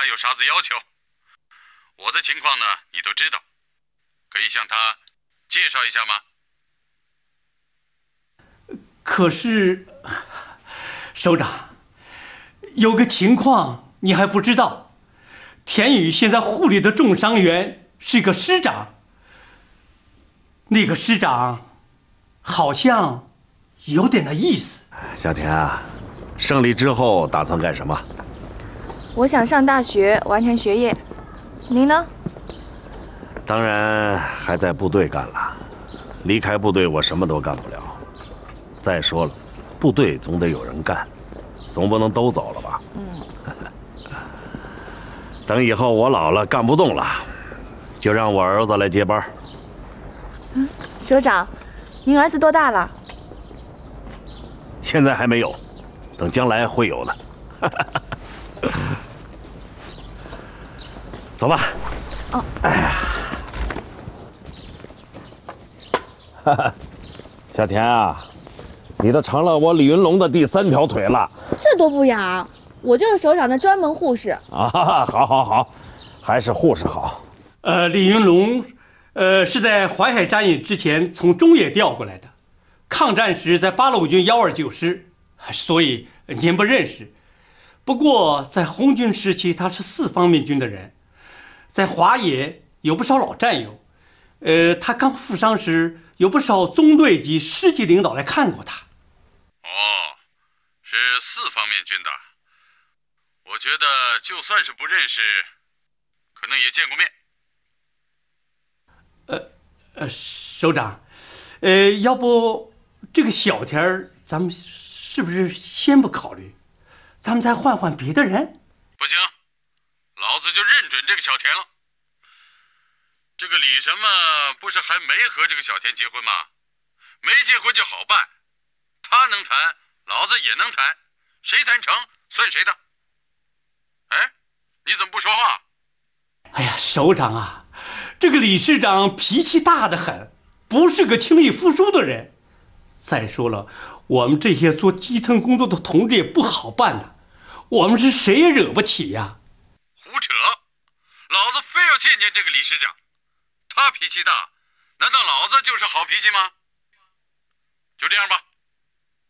他有啥子要求。我的情况呢，你都知道，可以向他介绍一下吗？ 可是，首长，有个情况你还不知道，田宇现在护理的重伤员是个师长，那个师长好像有点那意思。 小田啊，胜利之后打算干什么？ 我想上大学完成学业，您呢？ 当然还在部队干了，离开部队我什么都干不了。再说了，部队总得有人干，总不能都走了吧？等以后我老了干不动了，就让我儿子来接班。 首长，您儿子多大了？ 现在还没有，等将来会有的。走吧。 哦。 小田啊，你都成了我李云龙的第3条腿了。 这多不雅！我就是首长的专门护士。 啊，好好好，还是护士好。 李云龙，是在淮海战役之前从中野调过来的，抗战时在八路军129师，所以您不认识。不过在红军时期，他是4方面军的人，在华野有不少老战友。他刚负伤时，有不少中队级、师级领导来看过他。 哦，是4方面军的。我觉得就算是不认识，可能也见过面。 首长，要不这个小田咱们是不是先不考虑，咱们再换换别的人？ 不行，老子就认准这个小田了。这个李什么不是还没和这个小田结婚吗？没结婚就好办，他能谈，老子也能谈，谁谈成算谁的。哎，你怎么不说话？ 哎呀，首长啊，这个李师长脾气大得很，不是个轻易服输的人。再说了，我们这些做基层工作的同志也不好办的，我们是谁也惹不起呀。 胡扯！老子非要见见这个李师长，他脾气大，难道老子就是好脾气吗？就这样吧。